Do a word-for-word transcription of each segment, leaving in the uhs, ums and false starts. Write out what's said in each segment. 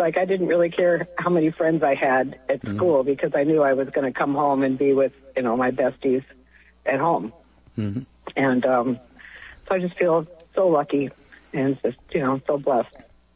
like I didn't really care how many friends I had at mm-hmm. school because I knew I was going to come home and be with, you know, my besties at home. Mm-hmm. And um, so I just feel so lucky and just, you know, so blessed.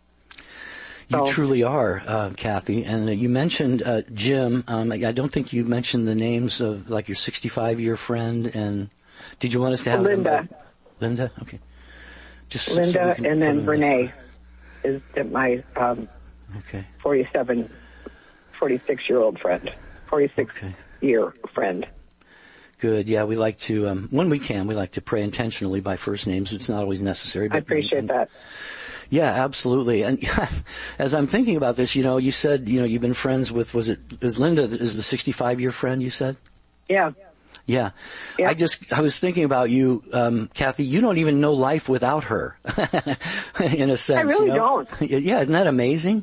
You so, truly are, uh, Kathy. And uh, you mentioned uh, Jim. Um, I don't think you mentioned the names of, like, your sixty-five-year friend. And did you want us to have Linda? Them, Linda? Okay. Just Linda, so we can and then Renee that. is my um, okay. forty-seven, forty-six-year-old friend, forty-six-year okay. friend. Good. Yeah, we like to, um, when we can, we like to pray intentionally by first names. It's not always necessary. But, I appreciate and, that. Yeah, absolutely. And as I'm thinking about this, you know, you said, you know, you've been friends with, was it, is Linda, is the sixty-five-year friend you said? Yeah. Yeah. yeah. I just, I was thinking about you, um, Kathy, you don't even know life without her, in a sense. I really you know? don't. Yeah, isn't that amazing?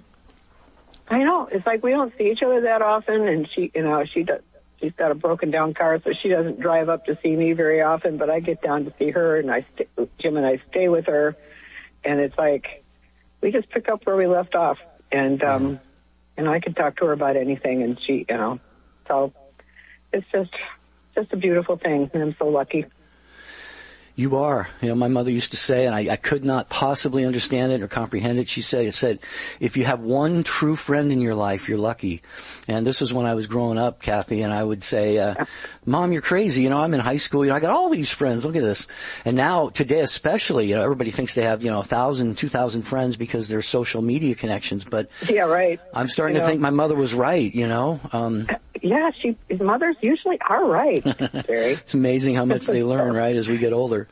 I know. It's like we don't see each other that often, and she, you know, she does. She's got a broken down car, so she doesn't drive up to see me very often, but I get down to see her, and I stay, Jim and I stay with her, and it's like we just pick up where we left off, and um, you know, I can talk to her about anything, and she, you know, so it's just just a beautiful thing, and I'm so lucky. You are. You know, my mother used to say, and I, I could not possibly understand it or comprehend it. She said, said, if you have one true friend in your life, you're lucky. And this was when I was growing up, Kathy, and I would say, uh, Mom, you're crazy. You know, I'm in high school. You know, I got all these friends. Look at this. And now, today especially, you know, everybody thinks they have, you know, a thousand, two thousand friends because they're social media connections. But yeah, right. I'm starting you to know. think my mother was right, you know. Um, yeah, she, his mothers usually are right, Jerry. It's amazing how much they learn, right, as we get older.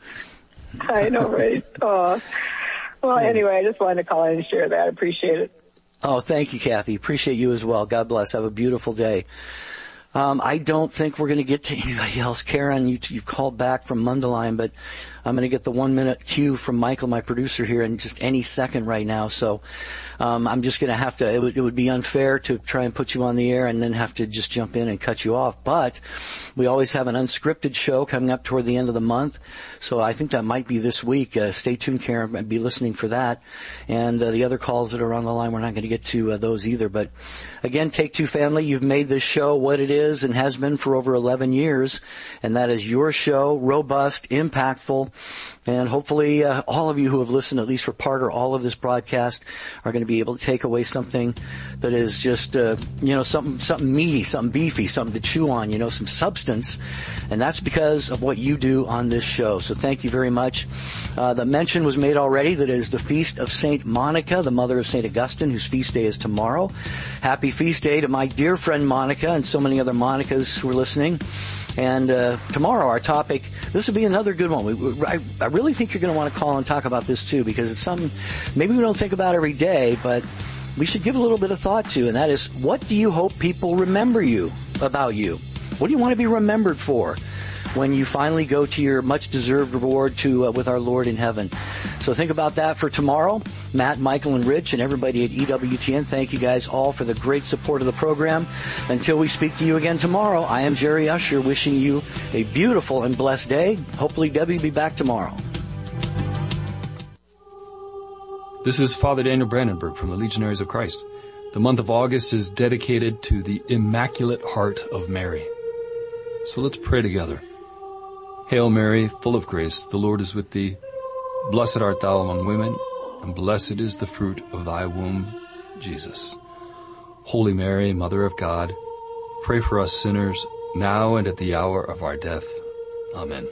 I know, right? Oh. Well, anyway, I just wanted to call in and share that. I appreciate it. Oh, thank you, Kathy. Appreciate you as well. God bless. Have a beautiful day. Um, I don't think we're going to get to anybody else. Karen, you, you've called back from Mundelein, but I'm going to get the one-minute cue from Michael, my producer here, in just any second right now. So um, I'm just going to have to, it would, it would be unfair to try and put you on the air and then have to just jump in and cut you off. But we always have an unscripted show coming up toward the end of the month. So I think that might be this week. Uh, stay tuned, Karen. Be listening for that. And uh, the other calls that are on the line, we're not going to get to uh, those either. But again, Take Two Family, you've made this show what it is and has been for over eleven years. And that is your show, robust, impactful. And hopefully uh, all of you who have listened, at least for part or all of this broadcast, are going to be able to take away something that is just, uh, you know, something something meaty, something beefy, something to chew on, you know, some substance. And that's because of what you do on this show. So thank you very much. Uh, the mention was made already that it is the feast of Saint Monica, the mother of Saint Augustine, whose feast day is tomorrow. Happy feast day to my dear friend Monica and so many other Monicas who are listening. And uh, tomorrow our topic, this will be another good one. We, we, I, I really think you're going to want to call and talk about this too, because it's something maybe we don't think about every day, but we should give a little bit of thought to, and that is, what do you hope people remember you about you? What do you want to be remembered for when you finally go to your much-deserved reward to uh, with our Lord in heaven? So think about that for tomorrow. Matt, Michael, and Rich, and everybody at E W T N, thank you guys all for the great support of the program. Until we speak to you again tomorrow, I am Jerry Usher, wishing you a beautiful and blessed day. Hopefully Debbie will be back tomorrow. This is Father Daniel Brandenburg from the Legionaries of Christ. The month of August is dedicated to the Immaculate Heart of Mary. So let's pray together. Hail Mary, full of grace, the Lord is with thee. Blessed art thou among women, and blessed is the fruit of thy womb, Jesus. Holy Mary, Mother of God, pray for us sinners, now and at the hour of our death. Amen.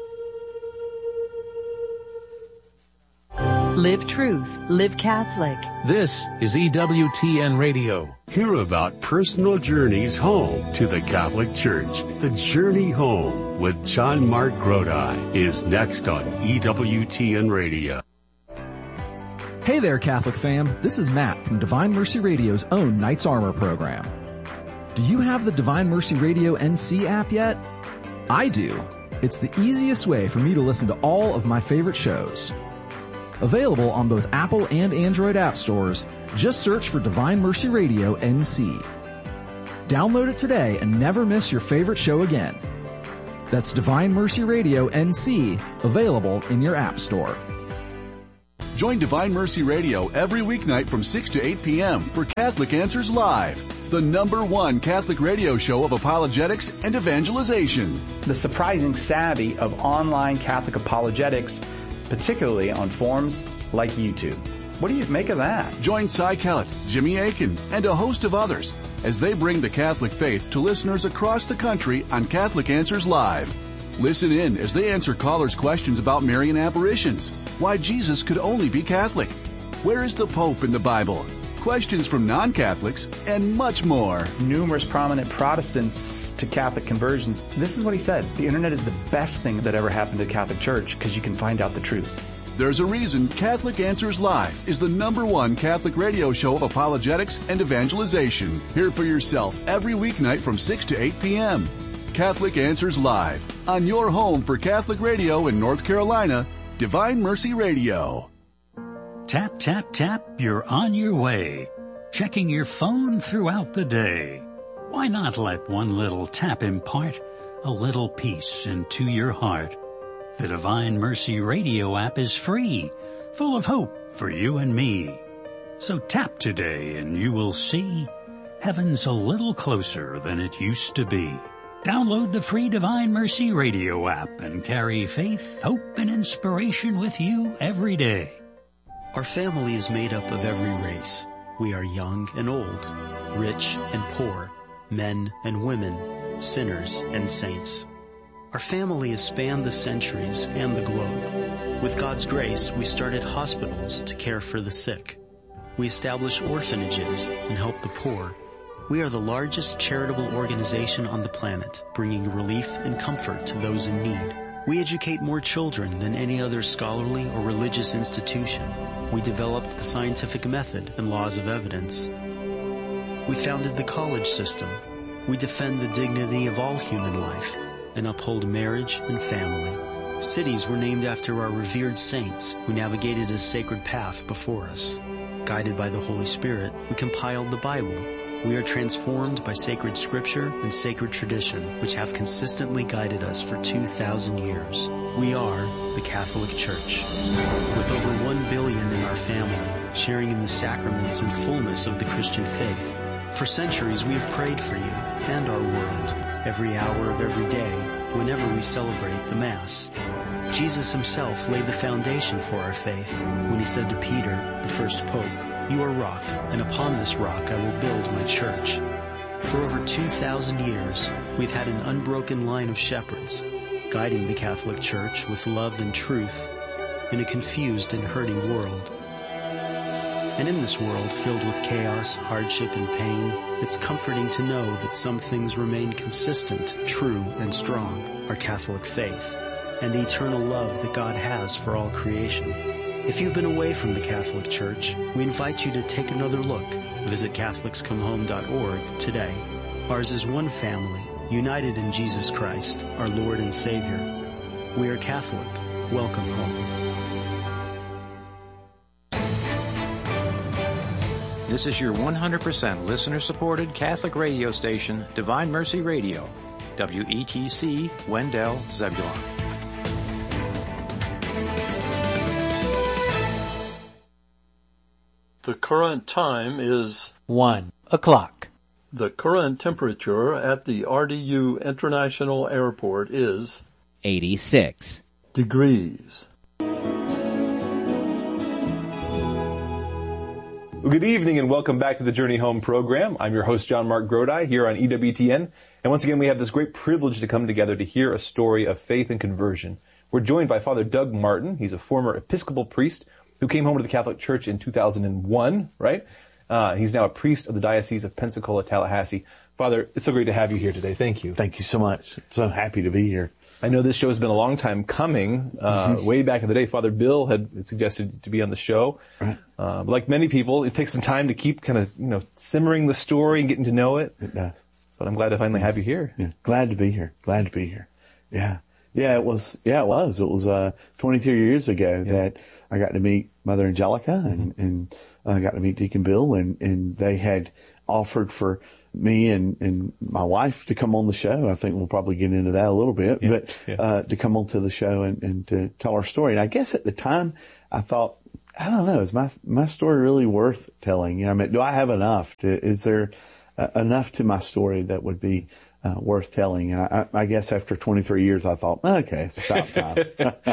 Live truth. Live Catholic. This is E W T N Radio. Hear about personal journeys home to the Catholic Church. The Journey Home with John Mark Grodi is next on E W T N Radio. Hey there, Catholic fam. This is Matt from Divine Mercy Radio's own Knights Armor program. Do you have the Divine Mercy Radio N C app yet? I do. It's the easiest way for me to listen to all of my favorite shows. Available on both Apple and Android app stores, just search for Divine Mercy Radio N C. Download it today and never miss your favorite show again. That's Divine Mercy Radio N C, available in your app store. Join Divine Mercy Radio every weeknight from six to eight p.m. for Catholic Answers Live, the number one Catholic radio show of apologetics and evangelization. The surprising savvy of online Catholic apologetics, particularly on forums like YouTube. What do you make of that? Join Cy Kellett, Jimmy Akin, and a host of others as they bring the Catholic faith to listeners across the country on Catholic Answers Live. Listen in as they answer callers' questions about Marian apparitions, why Jesus could only be Catholic, where is the Pope in the Bible, questions from non-Catholics, and much more. Numerous prominent Protestants to Catholic conversions. This is what he said. The internet is the best thing that ever happened to the Catholic Church because you can find out the truth. There's a reason Catholic Answers Live is the number one Catholic radio show of apologetics and evangelization. Hear for yourself every weeknight from six to eight p.m. Catholic Answers Live, on your home for Catholic radio in North Carolina, Divine Mercy Radio. Tap, tap, tap, you're on your way. Checking your phone throughout the day. Why not let one little tap impart a little peace into your heart? The Divine Mercy Radio app is free, full of hope for you and me. So tap today and you will see heaven's a little closer than it used to be. Download the free Divine Mercy Radio app and carry faith, hope, and inspiration with you every day. Our family is made up of every race. We are young and old, rich and poor, men and women, sinners and saints. Our family has spanned the centuries and the globe. With God's grace, we started hospitals to care for the sick. We established orphanages and help the poor. We are the largest charitable organization on the planet, bringing relief and comfort to those in need. We educate more children than any other scholarly or religious institution. We developed the scientific method and laws of evidence. We founded the college system. We defend the dignity of all human life and uphold marriage and family. Cities were named after our revered saints who navigated a sacred path before us. Guided by the Holy Spirit, we compiled the Bible. We are transformed by sacred scripture and sacred tradition, which have consistently guided us for two thousand years. We are the Catholic Church. With over one billion in our family, sharing in the sacraments and fullness of the Christian faith. For centuries we have prayed for you and our world, every hour of every day, whenever we celebrate the Mass. Jesus himself laid the foundation for our faith when he said to Peter, the first pope, "You are rock, and upon this rock I will build my church." For over two thousand years, we've had an unbroken line of shepherds, guiding the Catholic Church with love and truth in a confused and hurting world. And in this world filled with chaos, hardship, and pain, it's comforting to know that some things remain consistent, true, and strong, our Catholic faith, and the eternal love that God has for all creation. If you've been away from the Catholic Church, we invite you to take another look. Visit Catholics Come Home dot org today. Ours is one family, united in Jesus Christ, our Lord and Savior. We are Catholic. Welcome home. This is your one hundred percent listener-supported Catholic radio station, Divine Mercy Radio, W E T C, Wendell, Zebulon. The current time is one o'clock. The current temperature at the R D U International Airport is eighty-six degrees. Well, good evening and welcome back to the Journey Home program. I'm your host, John Mark Grodi, here on E W T N. And once again, we have this great privilege to come together to hear a story of faith and conversion. We're joined by Father Doug Martin. He's a former Episcopal priest who came home to the Catholic Church in two thousand one, right? Uh, he's now a priest of the Diocese of Pensacola, Tallahassee. Father, it's so great to have you here today. Thank you. Thank you so much. So happy to be here. I know this show has been a long time coming. Uh, way back in the day, Father Bill had suggested to be on the show. Right. Uh, like many people, it takes some time to keep kind of, you know, simmering the story and getting to know it. It does. But I'm glad to finally have you here. Yeah. Glad to be here. Glad to be here. Yeah. Yeah, it was, yeah, it was. It was, uh, twenty-two years ago yeah. that I got to meet Mother Angelica and, mm-hmm. and I uh, got to meet Deacon Bill and, and they had offered for me and, and my wife to come on the show. I think we'll probably get into that a little bit, yeah. but, yeah. uh, to come onto the show and, and to tell our story. And I guess at the time I thought, I don't know. Is my, my story really worth telling? You know, I mean, do I have enough to, is there uh, enough to my story that would be uh, worth telling? And I, I guess after twenty-three years, I thought, okay, it's about time.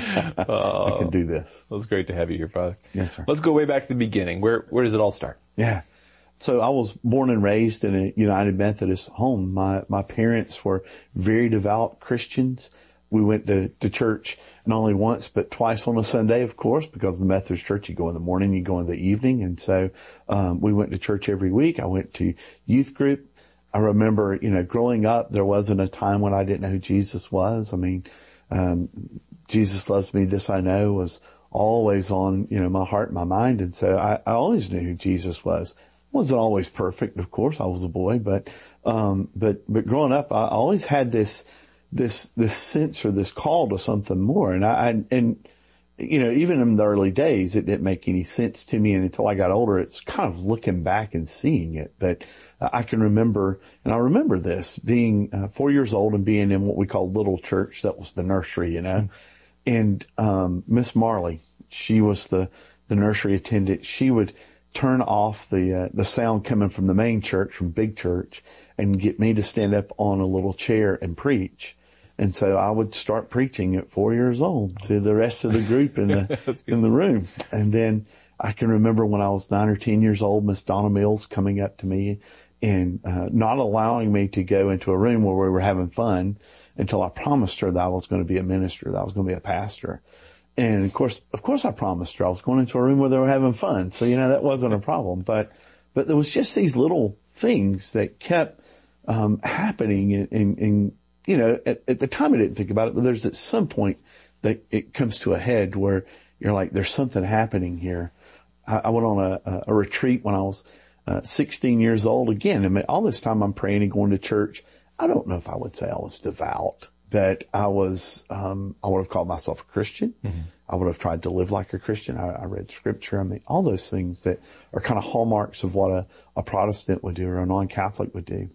oh, I can do this. Well, it's great to have you here, Father. Yes, sir. Let's go way back to the beginning. Where, where does it all start? Yeah. So I was born and raised in a United Methodist home. My, my parents were very devout Christians. We went to, to church not only once, but twice on a Sunday, of course, because the Methodist church, you go in the morning, you go in the evening. And so, um, we went to church every week. I went to youth group. I remember, you know, growing up, there wasn't a time when I didn't know who Jesus was. I mean, um, Jesus loves me, this I know, was always on, you know, my heart and my mind. And so I, I always knew who Jesus was. Wasn't always perfect, of course. I was a boy, but, um, but, but growing up, I always had this, this, this sense or this call to something more. And I, I, and, you know, even in the early days, it didn't make any sense to me. And until I got older, it's kind of looking back and seeing it. But uh, I can remember, and I remember this being uh, four years old and being in what we call little church. That was the nursery, you know, mm-hmm. and, um, Miss Marley, she was the, the nursery attendant. She would turn off the, uh, the sound coming from the main church, from big church, and get me to stand up on a little chair and preach. And so I would start preaching at four years old to the rest of the group in the, in the room. And then I can remember when I was nine or ten years old, Miss Donna Mills coming up to me and, uh, not allowing me to go into a room where we were having fun until I promised her that I was going to be a minister, that I was going to be a pastor. And of course, of course I promised her I was going into a room where they were having fun. So, you know, that wasn't a problem. But, but there was just these little things that kept, um, happening and, and, and you know, at, at the time I didn't think about it, but there's at some point that it comes to a head where you're like, there's something happening here. I, I went on a, a retreat when I was uh, sixteen years old. Again, I mean, all this time I'm praying and going to church. I don't know if I would say I was devout, but I was, um, I would have called myself a Christian. Mm-hmm. I would have tried to live like a Christian. I, I read scripture. I mean, all those things that are kind of hallmarks of what a, a Protestant would do or a non-Catholic would do.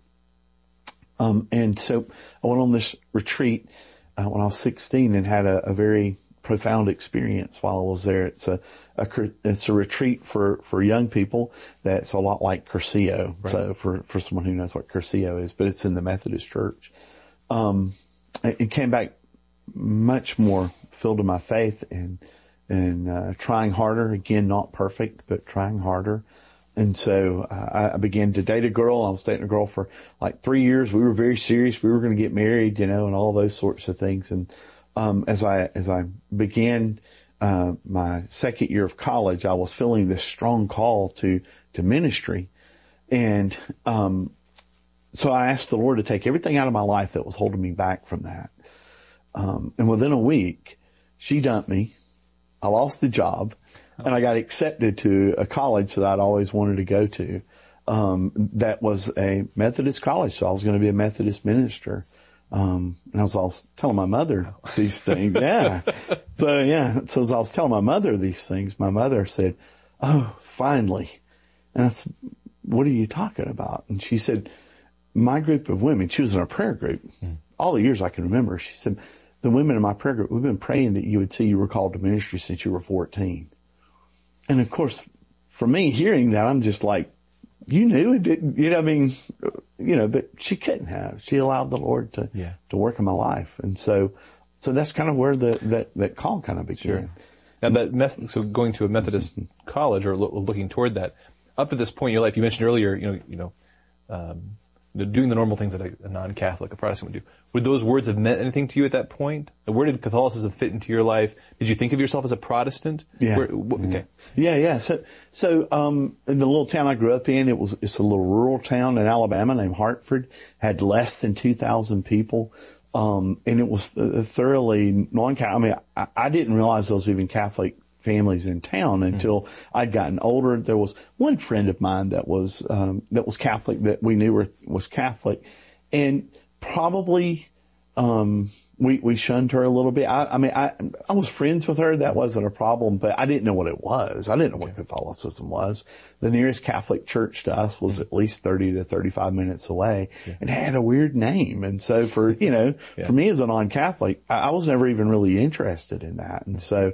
Um, and so I went on this retreat, uh, when I was sixteen and had a, a very profound experience while I was there. It's a, a, it's a retreat for, for young people that's a lot like Cursillo. Right. So for, for someone who knows what Cursillo is, but it's in the Methodist church. Um, it came back much more filled with my faith and, and, uh, trying harder. Again, not perfect, but trying harder. And so uh, I began to date a girl. I was dating a girl for like three years. We were very serious. We were going to get married, you know, and all those sorts of things. And um as I as I began uh my second year of college, I was feeling this strong call to to ministry. And um so I asked the Lord to take everything out of my life that was holding me back from that. Um and within a week, she dumped me. I lost the job. And I got accepted to a college that I'd always wanted to go to. Um, that was a Methodist college. So I was going to be a Methodist minister. Um, and I was, I was telling my mother these things. Yeah. So yeah. So as I was telling my mother these things, my mother said, "Oh, finally." And I said, "What are you talking about?" And she said, "My group of women," she was in a prayer group. Mm. All the years I can remember. She said, "The women in my prayer group, we've been praying that you would see you were called to ministry since you were fourteen. And of course, for me, hearing that, I'm just like, you knew it didn't, you know, I mean, you know, but she couldn't have. She allowed the Lord to, yeah. to work in my life. And so, so that's kind of where the, that, that call kind of began. Sure. Now that, so going to a Methodist mm-hmm. college or lo- looking toward that, up to this point in your life, you mentioned earlier, you know, you know, um, doing the normal things that a, a non-Catholic, a Protestant would do. Would those words have meant anything to you at that point? Where did Catholicism fit into your life? Did you think of yourself as a Protestant? Yeah. Where, wh- okay. Yeah, yeah. So, so, um, in the little town I grew up in, it was, it's a little rural town in Alabama named Hartford, had less than two thousand people. Um, and it was uh, thoroughly non-Catholic. I mean, I, I didn't realize there was even Catholic families in town until mm-hmm. I'd gotten older. There was one friend of mine that was, um, that was Catholic that we knew were, was Catholic. And probably, um, we, we shunned her a little bit. I, I mean, I, I was friends with her. That wasn't a problem, but I didn't know what it was. I didn't know what Catholicism was. The nearest Catholic church to us was at least thirty to thirty-five minutes away yeah. and had a weird name. And so for, you know, yeah. for me as a non-Catholic, I, I was never even really interested in that. And so,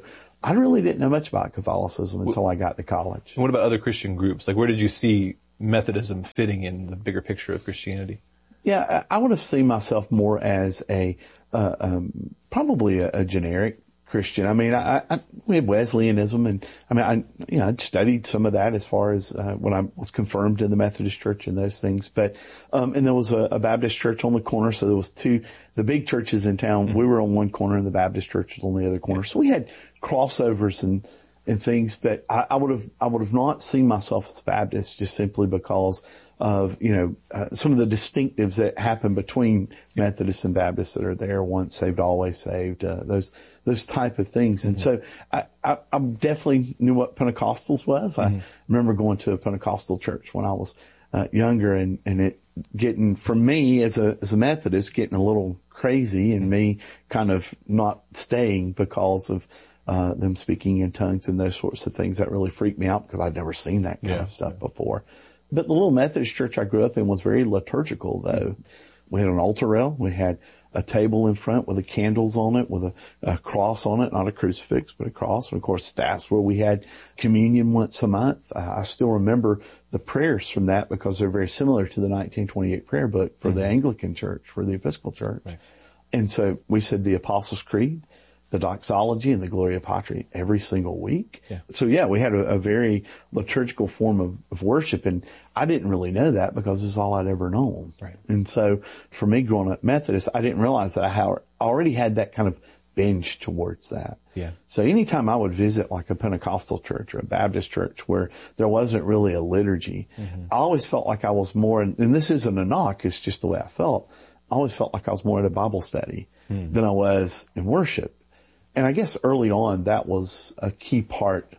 I really didn't know much about Catholicism until I got to college. And what about other Christian groups? Like, where did you see Methodism fitting in the bigger picture of Christianity? Yeah, I would have seen myself more as a, uh, um, probably a, a generic Christian. I mean, I, I, we had Wesleyanism, and I mean, I, you know, I'd studied some of that as far as, uh, when I was confirmed in the Methodist Church and those things. But, um, and there was a, a Baptist church on the corner. So there was two, the big churches in town. Mm-hmm. We were on one corner and the Baptist church was on the other corner. So we had crossovers and, and things, but I, I would have, I would have not seen myself as Baptist just simply because of, you know, uh, some of the distinctives that happen between Methodists and Baptists that are there, once saved, always saved, uh, those, those type of things. Mm-hmm. And so I, I, I definitely knew what Pentecostals was. Mm-hmm. I remember going to a Pentecostal church when I was, uh, younger, and, and it getting, for me as a, as a Methodist, getting a little crazy, and mm-hmm. me kind of not staying because of, uh, them speaking in tongues and those sorts of things. That really freaked me out because I'd never seen that kind yeah. of stuff yeah. before. But the little Methodist church I grew up in was very liturgical, though. We had an altar rail. We had a table in front with the candles on it, with a, a cross on it, not a crucifix, but a cross. And of course, that's where we had communion once a month. Uh, I still remember the prayers from that because they're very similar to the nineteen twenty-eight prayer book for mm-hmm. the Anglican Church, for the Episcopal Church. Right. And so we said the Apostles' Creed, the doxology, and the Gloria Patri every single week. Yeah. So yeah, we had a, a very liturgical form of, of worship, and I didn't really know that because it's all I'd ever known. Right. And so for me growing up Methodist, I didn't realize that I already had that kind of binge towards that. Yeah. So anytime I would visit like a Pentecostal church or a Baptist church where there wasn't really a liturgy, mm-hmm. I always felt like I was more, and this isn't a knock, it's just the way I felt. I always felt like I was more at a Bible study mm. than I was in worship. And I guess early on, that was a key part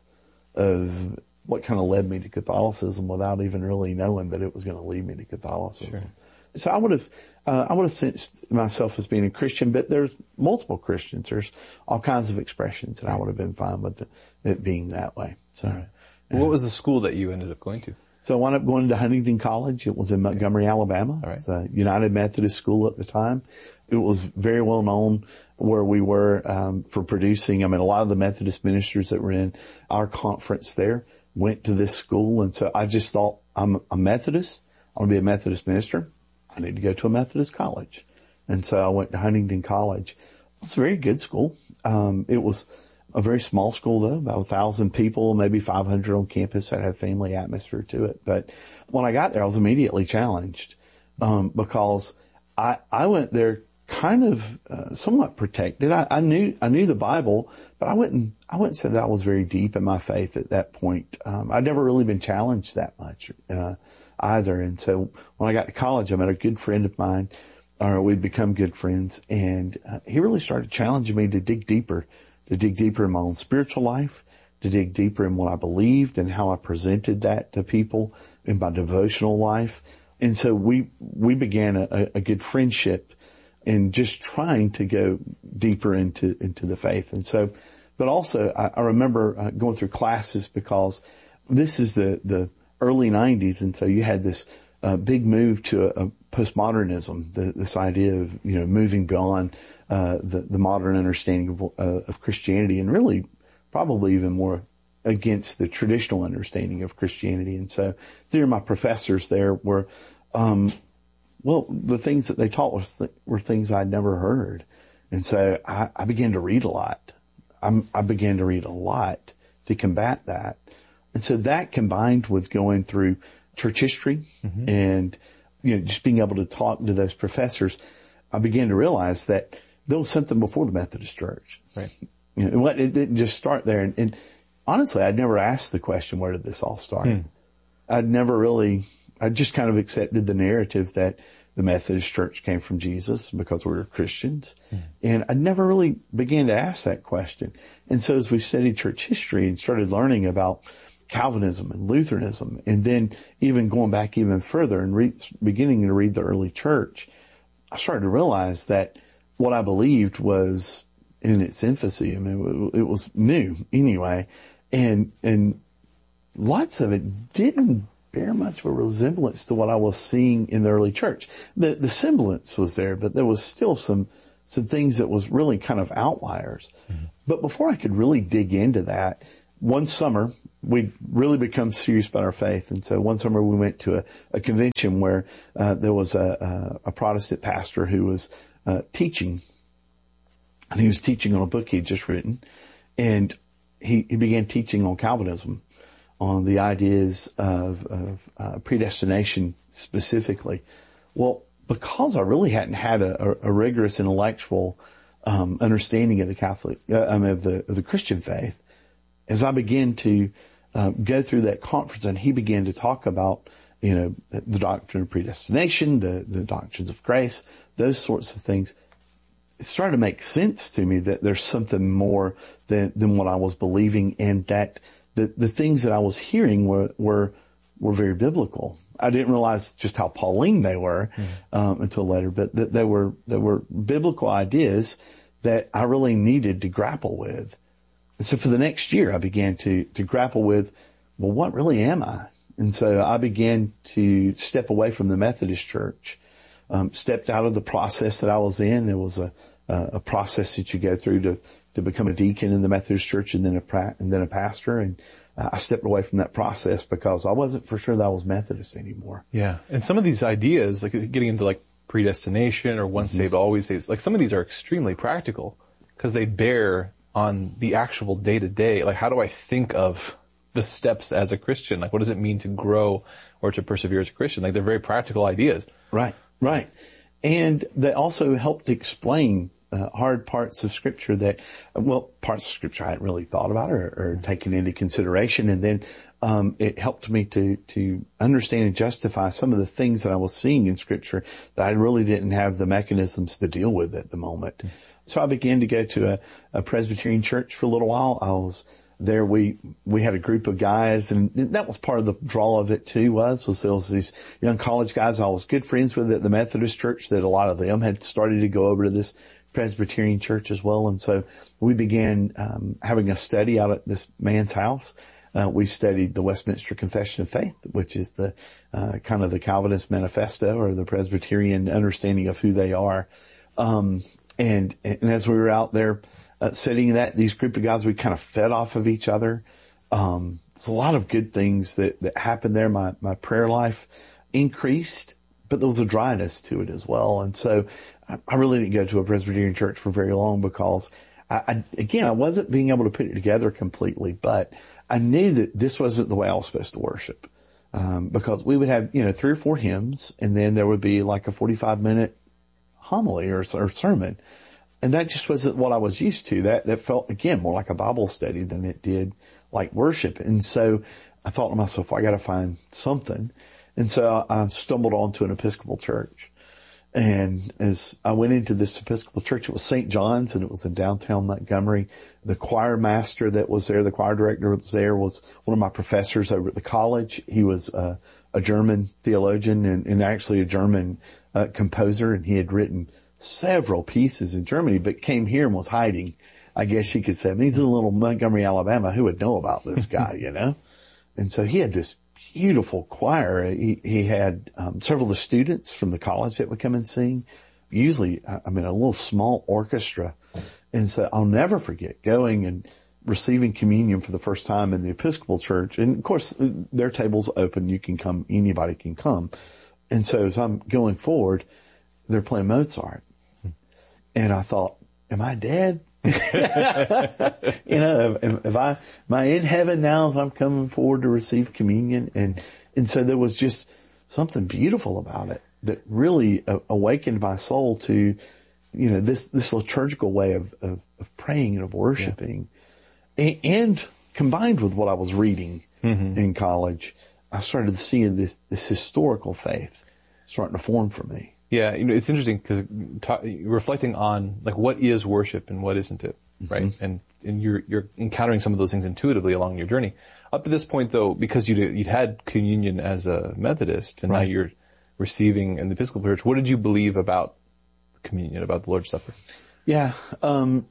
of what kind of led me to Catholicism without even really knowing that it was going to lead me to Catholicism. Sure. So I would have, uh, I would have sensed myself as being a Christian, but there's multiple Christians. There's all kinds of expressions, and right. I would have been fine with the, it being that way. So, right. Well, what was the school that you ended up going to? So I wound up going to Huntington College. It was in Montgomery, Alabama. All right. It's a United Methodist school at the time. It was very well known where we were um, for producing. I mean, a lot of the Methodist ministers that were in our conference there went to this school. And so I just thought, I'm a Methodist. I want to be a Methodist minister. I need to go to a Methodist college. And so I went to Huntington College. It's a very good school. Um, it was a very small school though, about a thousand people, maybe five hundred on campus that had family atmosphere to it. But when I got there, I was immediately challenged, um, because I, I went there kind of, uh, somewhat protected. I, I knew, I knew the Bible, but I wouldn't, I wouldn't say that I was very deep in my faith at that point. Um, I'd never really been challenged that much, uh, either. And so when I got to college, I met a good friend of mine, or we'd become good friends, and uh, he really started challenging me to dig deeper, to dig deeper in my own spiritual life, to dig deeper in what I believed and how I presented that to people in my devotional life. And so we, we began a, a good friendship and just trying to go deeper into, into the faith. And so, but also I, I remember uh, going through classes because this is the, the early nineties. And so you had this uh, big move to a, a postmodernism, the, this idea of, you know, moving beyond, uh, the, the modern understanding of, uh, of Christianity, and really probably even more against the traditional understanding of Christianity. And so three of my professors there were, um, well, the things that they taught was th- were things I'd never heard. And so I, I began to read a lot. I'm, I began to read a lot to combat that. And so that combined with going through church history mm-hmm. and, you know, just being able to talk to those professors, I began to realize that there was something before the Methodist Church. Right. You know, it didn't just start there. And, and honestly, I'd never asked the question, where did this all start? Hmm. I'd never really, I just kind of accepted the narrative that the Methodist Church came from Jesus because we were Christians. Hmm. And I never really began to ask that question. And so as we studied church history and started learning about Calvinism and Lutheranism, and then even going back even further and re- beginning to read the early church, I started to realize that what I believed was in its infancy. I mean, it was new anyway. And, and lots of it didn't bear much of a resemblance to what I was seeing in the early church. The, the semblance was there, but there was still some some things that was really kind of outliers. Mm-hmm. But before I could really dig into that, one summer, we'd really become serious about our faith. And so one summer we went to a, a convention where uh, there was a, a, a Protestant pastor who was uh, teaching. And he was teaching on a book he'd just written. And he, he began teaching on Calvinism, on the ideas of, of uh, predestination specifically. Well, because I really hadn't had a, a, a rigorous intellectual um, understanding of the Catholic, uh, I mean, of the of the Christian faith, as I began to uh, go through that conference, and he began to talk about, you know, the, the doctrine of predestination, the the doctrines of grace, those sorts of things, it started to make sense to me that there's something more than than what I was believing, and that the the things that I was hearing were were were very biblical. I didn't realize just how Pauline they were mm-hmm. um, until later, but that they were they were biblical ideas that I really needed to grapple with. And so for the next year, I began to to grapple with, well, what really am I? And so I began to step away from the Methodist Church, um, stepped out of the process that I was in. It was a a process that you go through to to become a deacon in the Methodist Church and then a pra- and then a pastor. And Uh, I stepped away from that process because I wasn't for sure that I was Methodist anymore. Yeah. And some of these ideas, like getting into like predestination or once saved, always saved, like some of these are extremely practical because they bear on the actual day to day. Like, how do I think of the steps as a Christian? Like, what does it mean to grow or to persevere as a Christian? Like, they're very practical ideas. Right. Right. And they also help to explain Uh, hard parts of Scripture that, well, parts of Scripture I hadn't really thought about or, or taken into consideration. And then um, it helped me to to understand and justify some of the things that I was seeing in Scripture that I really didn't have the mechanisms to deal with at the moment. Mm-hmm. So I began to go to a, a Presbyterian church for a little while. I was there. We we had a group of guys, and that was part of the draw of it too. Was was there was these young college guys I was good friends with at the Methodist Church. That a lot of them had started to go over to this Presbyterian church as well. And so we began um, having a study out at this man's house. Uh, we studied the Westminster Confession of Faith, which is the uh, kind of the Calvinist manifesto or the Presbyterian understanding of who they are. Um, and, and as we were out there uh, studying that, these group of guys, we kind of fed off of each other. Um, there's a lot of good things that, that happened there. My, my prayer life increased, but there was a dryness to it as well. And so I really didn't go to a Presbyterian church for very long because I, I, again, I wasn't being able to put it together completely, but I knew that this wasn't the way I was supposed to worship. Um, because we would have, you know, three or four hymns, and then there would be like a forty-five minute homily or, or sermon. And that just wasn't what I was used to. That, that felt, again, more like a Bible study than it did like worship. And so I thought to myself, I got to find something. And so I stumbled onto an Episcopal church. And as I went into this Episcopal church, it was Saint John's, and it was in downtown Montgomery. The choir master that was there, the choir director that was there, was one of my professors over at the college. He was uh, a German theologian and, and actually a German uh, composer, and he had written several pieces in Germany, but came here and was hiding, I guess you could say. I mean, he's in little Montgomery, Alabama. Who would know about this guy, you know? And so he had this beautiful choir. He, he had um, several of the students from the college that would come and sing. Usually, I mean, a little small orchestra. And so I'll never forget going and receiving communion for the first time in the Episcopal church. And of course, their table's open. You can come, anybody can come. And so as I'm going forward, they're playing Mozart. And I thought, am I dead? You know, if, if I, am I in heaven now as I'm coming forward to receive communion? And, and so there was just something beautiful about it that really uh, awakened my soul to, you know, this, this liturgical way of, of, of praying and of worshiping. Yeah. And, and combined with what I was reading mm-hmm. in college, I started seeing this, this historical faith starting to form for me. Yeah, you know, it's interesting because reflecting on like what is worship and what isn't it, right? Mm-hmm. And and you're you're encountering some of those things intuitively along your journey. Up to this point, though, because you'd you'd had communion as a Methodist, and right. now you're receiving in the Episcopal Church. What did you believe about communion, about the Lord's Supper? Yeah, um,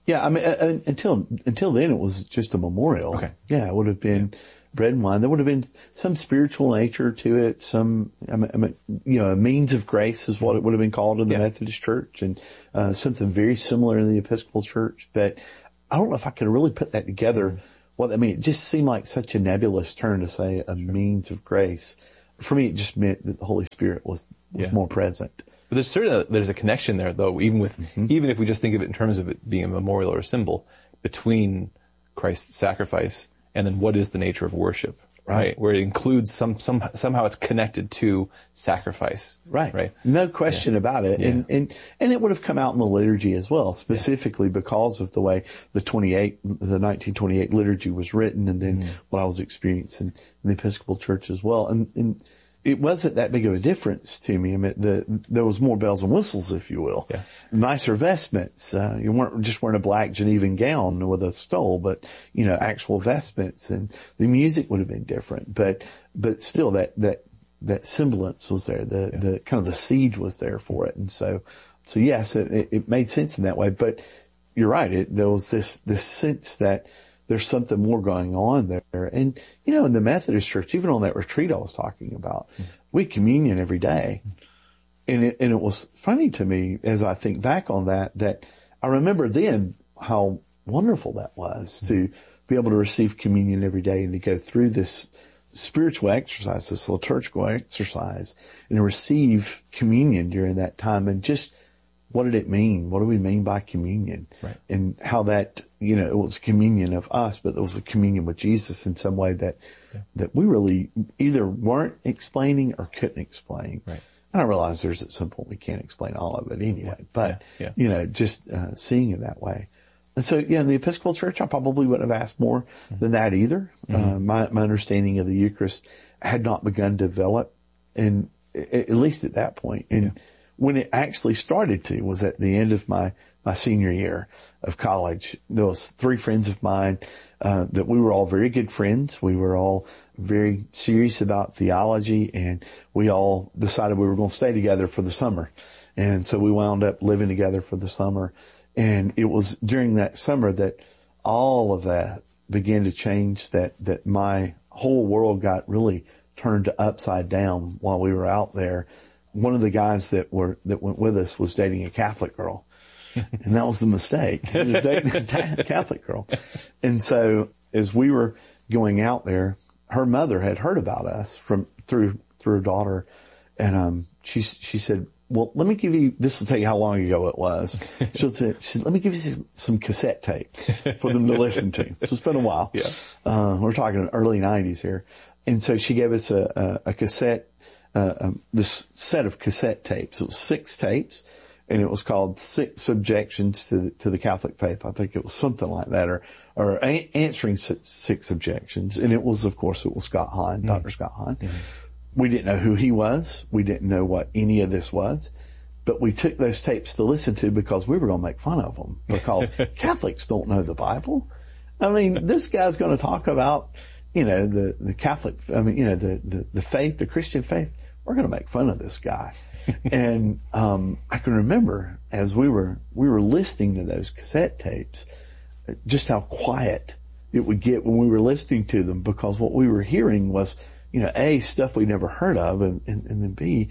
Yeah, I mean, uh, until until then, it was just a memorial. Okay. Yeah, it would have been yeah. bread and wine. There would have been some spiritual nature to it. Some, I mean, I mean, you know, a means of grace is what it would have been called in the yeah. Methodist Church, and uh, something very similar in the Episcopal Church. But I don't know if I could really put that together. Well, I mean, it just seemed like such a nebulous term to say a sure. means of grace. For me, it just meant that the Holy Spirit was was yeah. more present. But there's certainly a, there's a connection there, though, even with mm-hmm. even if we just think of it in terms of it being a memorial or a symbol between Christ's sacrifice and then what is the nature of worship, right? right? Where it includes some some somehow it's connected to sacrifice, right? Right. No question yeah. about it, yeah. and and and it would have come out in the liturgy as well, specifically yeah. because of the way the twenty-eight the nineteen twenty-eight liturgy was written, and then mm. what I was experiencing in the Episcopal Church as well, and and. It wasn't that big of a difference to me. I mean, the, there was more bells and whistles, if you will. Yeah. Nicer vestments. Uh, you weren't just wearing a black Genevan gown with a stole, but, you know, actual vestments, and the music would have been different. But, but still that, that, that semblance was there. The, yeah. the kind of the seed was there for it. And so, so yes, it, it made sense in that way. But you're right. It, there was this, this sense that there's something more going on there. And, you know, in the Methodist Church, even on that retreat I was talking about, mm-hmm. we communion every day. And it, and it was funny to me as I think back on that, that I remember then how wonderful that was mm-hmm. to be able to receive communion every day and to go through this spiritual exercise, this liturgical exercise, and to receive communion during that time. And just, what did it mean? What do we mean by communion? Right. And how that, you know, it was a communion of us, but it was a communion with Jesus in some way that, yeah. that we really either weren't explaining or couldn't explain. Right. And I realize there's at some point we can't explain all of it anyway, yeah. but, yeah. Yeah. you know, just, uh, seeing it that way. And so, yeah, in the Episcopal Church, I probably wouldn't have asked more mm-hmm. than that either. Mm-hmm. Uh, my, my understanding of the Eucharist had not begun to develop, and at least at that point. And, yeah. when it actually started to was at the end of my, my senior year of college. There was three friends of mine, uh, that we were all very good friends. We were all very serious about theology, and we all decided we were going to stay together for the summer. And so we wound up living together for the summer. And it was during that summer that all of that began to change, that, that my whole world got really turned upside down while we were out there. One of the guys that were, that went with us was dating a Catholic girl. And that was the mistake. He was dating a Catholic girl. And so as we were going out there, her mother had heard about us from, through, through her daughter. And, um, she, she said, well, let me give you, this will tell you how long ago it was. She'll say, she said, let me give you some, some cassette tapes for them to listen to. So it's been a while. Yeah. Uh, we're talking early nineties here. And so she gave us a, a, a cassette Uh, um, this set of cassette tapes. It was six tapes, and it was called Six Objections to the, to the Catholic Faith. I think it was something like that, or, or a- answering six objections. And it was, of course, it was Scott Hahn, mm-hmm. Doctor Scott Hahn. Mm-hmm. We didn't know who he was. We didn't know what any of this was, but we took those tapes to listen to because we were going to make fun of them, because Catholics don't know the Bible. I mean, this guy's going to talk about, you know, the, the Catholic, I mean, you know, the, the, the faith, the Christian faith. We're going to make fun of this guy. And, um, I can remember as we were, we were listening to those cassette tapes, just how quiet it would get when we were listening to them, because what we were hearing was, you know, A, stuff we never heard of, and, and, and then B,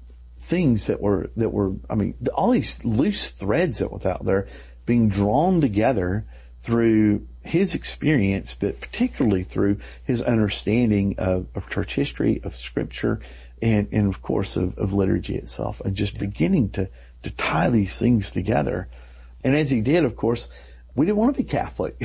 things that were, that were, I mean, all these loose threads that was out there being drawn together through his experience, but particularly through his understanding of, of church history, of scripture, and, and of course of, of liturgy itself, and just yeah. beginning to, to tie these things together. And as he did, of course, we didn't want to be Catholic.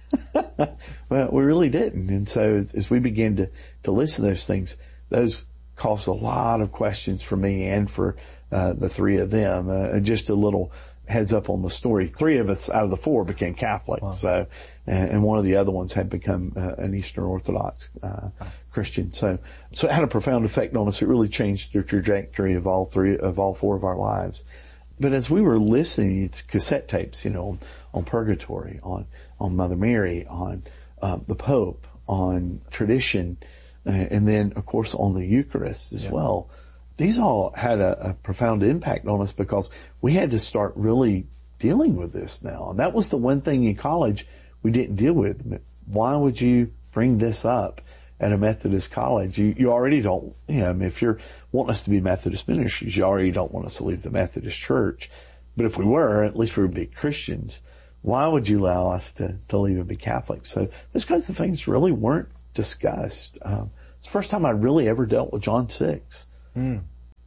Well, we really didn't. And so as, as we began to, to listen to those things, those caused a lot of questions for me and for, uh, the three of them. Uh, just a little heads up on the story. Three of us out of the four became Catholic. Wow. So, and, and one of the other ones had become uh, an Eastern Orthodox uh, wow. Christian. So, so it had a profound effect on us. It really changed the trajectory of all three, of all four of our lives. But as we were listening to cassette tapes, you know, on, on purgatory, on, on Mother Mary, on uh, the Pope, on tradition, uh, and then of course on the Eucharist as yeah. well. These all had a, a profound impact on us, because we had to start really dealing with this now. And that was the one thing in college we didn't deal with. Why would you bring this up at a Methodist college? You, you already don't, you know, I mean, if you're wanting us to be Methodist ministers, you already don't want us to leave the Methodist church. But if we were, at least we would be Christians. Why would you allow us to, to leave and be Catholic? So those kinds of things really weren't discussed. Um, it's the first time I really ever dealt with John six. Mm.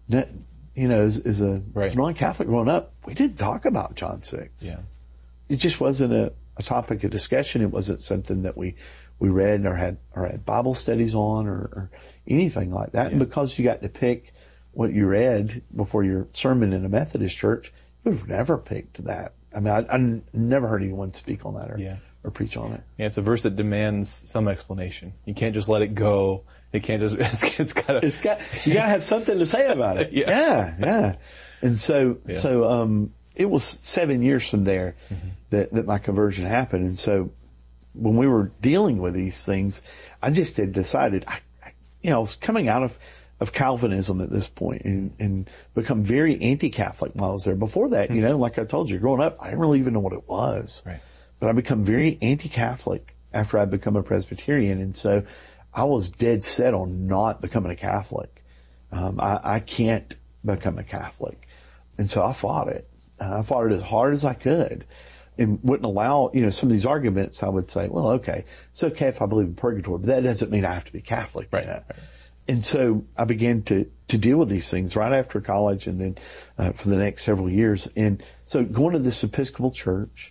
You know, as, as a, right. as a non-Catholic growing up, we didn't talk about John six. Yeah. It just wasn't a, a topic of discussion. It wasn't something that we, we read or had, or had Bible studies on or, or anything like that. Yeah. And because you got to pick what you read before your sermon in a Methodist church, you would have never picked that. I mean, I, I never heard anyone speak on that or, yeah. or preach on it. Yeah, it's a verse that demands some explanation. You can't just let it go. It can't just, it's, it's gotta, it's got, you gotta have something to say about it. yeah. yeah, yeah. And so, yeah. so, um, it was seven years from there mm-hmm. that, that my conversion happened. And so when we were dealing with these things, I just had decided, I, I you know, I was coming out of, of Calvinism at this point and, and become very anti-Catholic while I was there. Before that, you know, like I told you, growing up, I didn't really even know what it was. Right. But I become very anti-Catholic after I become a Presbyterian. And so I was dead set on not becoming a Catholic. Um, I, I can't become a Catholic. And so I fought it. Uh, I fought it as hard as I could and wouldn't allow, you know, some of these arguments. I would say, well, okay, it's okay if I believe in purgatory, but that doesn't mean I have to be Catholic. Right. You know? Right. And so I began to, to deal with these things right after college and then, uh, for the next several years. And so going to this Episcopal church,